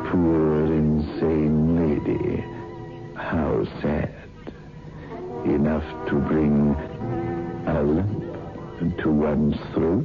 poor, insane lady. How sad. Enough to bring a lump to one's throat.